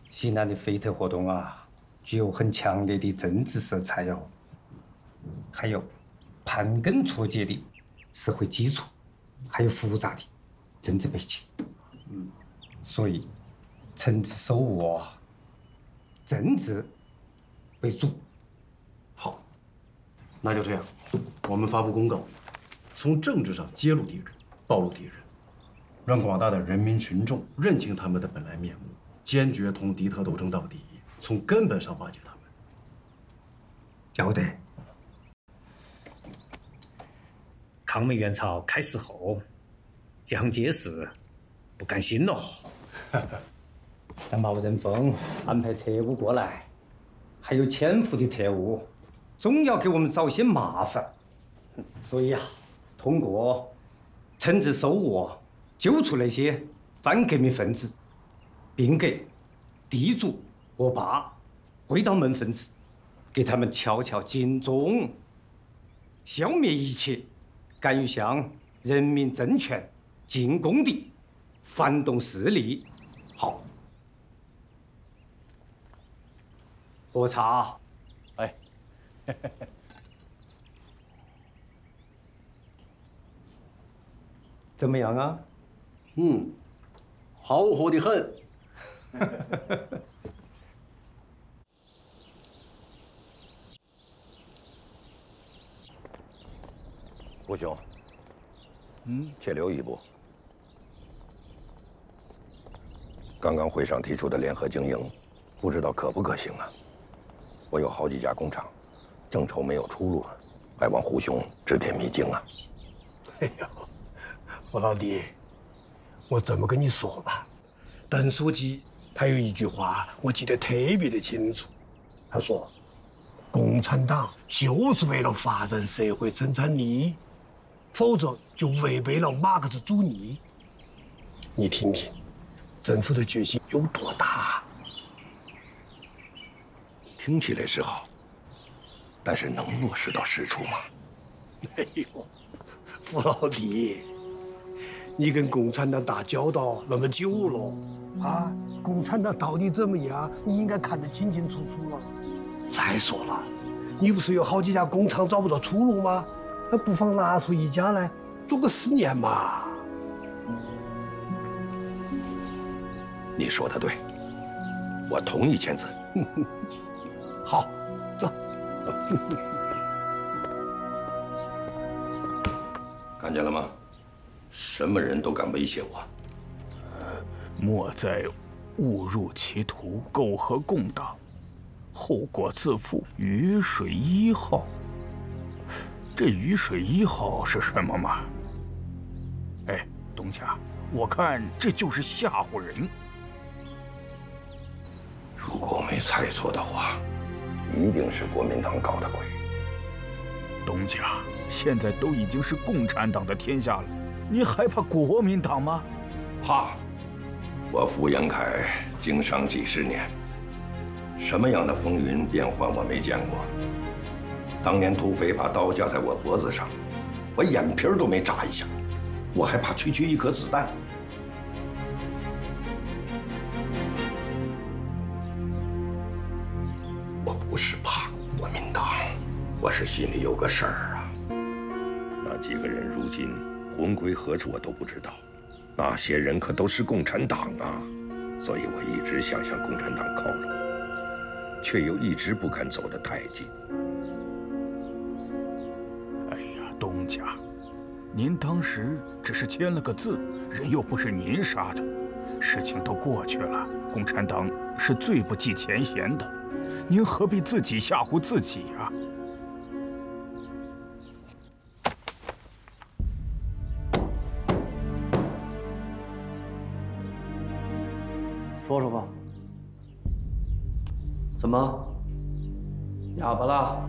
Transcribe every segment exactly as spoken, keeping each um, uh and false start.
西南的非特活动啊，具有很强烈的政治色彩哟，还有盘根错节的社会基础，还有复杂的政治背景。嗯，所以政治手握啊，政治为主。 好，那就这样，我们发布公告，从政治上揭露敌人，暴露敌人，让广大的人民群众认清他们的本来面目，坚决同敌特斗争到底，从根本上瓦解他们。 要得。 抗美援朝开始后，蒋介石不甘心了， 让毛人凤安排特务过来，还有潜伏的特务，总要给我们找些麻烦。所以啊，通过惩治收握，揪出那些反革命分子，并给地主、恶霸、会道门分子，给他们敲敲警钟，消灭一切敢于向人民政权进攻的反动势力。 好， 喝茶。 哎， 怎么样啊？ 嗯，好喝的很。 吴兄，嗯，且留一步。刚刚会上提出的联合经营，不知道可不可行啊？我有好几家工厂，正愁没有出路，还望胡兄指点迷津啊！ 哎呦，傅老弟，我这么跟你说吧，邓书记他有一句话，我记得特别的清楚。他说：“共产党就是为了发展社会生产力，否则就违背了马克思主义。”你听听，政府的决心有多大？ 听起来是好，但是能落实到实处吗？ 哎呦，傅老弟，你跟共产党打交道那么久了，啊，共产党到底怎么样，你应该看得清清楚楚了。再说了，你不是有好几家工厂找不到出路吗？那不妨拿出一家来做个试验嘛。 你说的对，我同意签字。 好，走。 看见了吗？什么人都敢威胁我。 莫在误入歧途，苟合共党，后果自负。雨水一号，这雨水一号是什么嘛？哎，东家，我看这就是吓唬人。 如果我没猜错的话，一定是国民党搞的鬼。 东家，现在都已经是共产党的天下了，你还怕国民党吗？ 怕！我傅延凯经商几十年，什么样的风云变幻我没见过。当年土匪把刀架在我脖子上，我眼皮都没眨一下，我还怕区区一颗子弹？我不是怕国民党，我是心里有个事儿啊。那几个人如今魂归何处，我都不知道。那些人可都是共产党啊，所以我一直想向共产党靠拢，却又一直不敢走得太近。 哎呀，东家，您当时只是签了个字，人又不是您杀的，事情都过去了，共产党是最不计前嫌的，您何必自己吓唬自己啊？ 说说吧，怎么哑巴啦？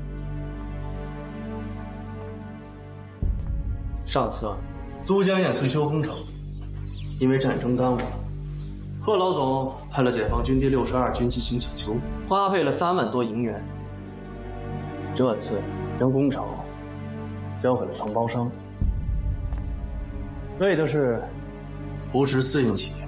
上次都江堰绥修工程因为战争耽误了，贺老总派了解放军第六十二军进行抢修，花费了三万多银元。这次将工程交给了承包商，为的是扶持私营企业。